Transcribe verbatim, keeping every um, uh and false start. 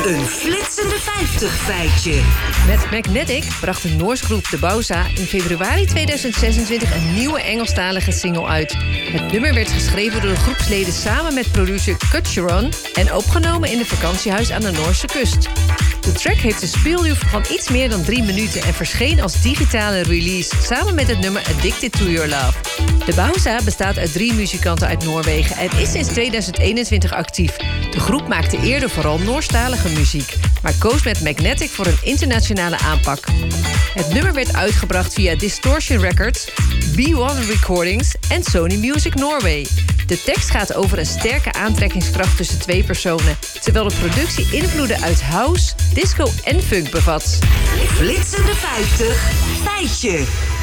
Een flitsende vijftig feitje. Met Magnetic bracht de Noorse groep De Bauza in februari tweeduizend zesentwintig een nieuwe Engelstalige single uit. Het nummer werd geschreven door de groepsleden samen met producer Kutcheron en opgenomen in een vakantiehuis aan de Noorse kust. De track heeft een speelduur van iets meer dan drie minuten en verscheen als digitale release samen met het nummer Addicted to Your Love. De Bauza bestaat uit drie muzikanten uit Noorwegen en is sinds tweeduizend eenentwintig actief. De groep maakte eerder vooral Noorstalige muziek, maar koos met Magnetic voor een internationale aanpak. Het nummer werd uitgebracht via Distortion Records, B one Recordings en Sony Music Norway. De tekst gaat over een sterke aantrekkingskracht tussen twee personen, terwijl de productie invloeden uit house, disco en funk bevat. Flitsende vijftig feitje.